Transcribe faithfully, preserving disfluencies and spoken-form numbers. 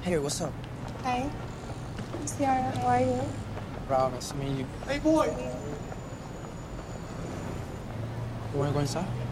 Hey, what's up? Hi. Ciara, how are you? Proud, nice to meet you. Hey, boy. You wanna go inside?